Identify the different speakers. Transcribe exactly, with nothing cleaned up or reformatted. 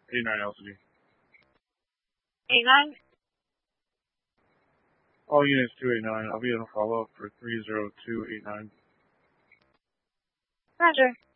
Speaker 1: eighty-nine L C D.
Speaker 2: eighty-nine?
Speaker 1: All units two eighty-nine. I'll be on a follow-up for three zero two eight nine.
Speaker 2: Roger.